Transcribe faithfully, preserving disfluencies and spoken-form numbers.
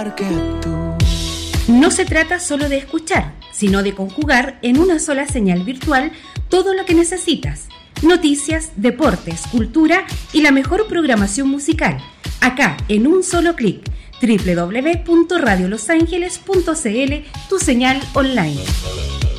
igual que tú. No se trata solo de escuchar, sino de conjugar en una sola señal virtual todo lo que necesitas. Noticias, deportes, cultura y la mejor programación musical. Acá, en un solo clic. doble u doble u doble u punto radio los ángeles punto c l, tu señal online.